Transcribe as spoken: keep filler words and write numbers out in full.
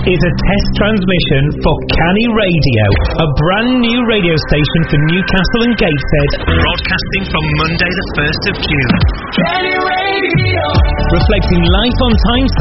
is a test transmission for Canny Radio, a brand new radio station for Newcastle and Gateshead, broadcasting from Monday the first of June. Canny Radio! Reflecting life on Tyneside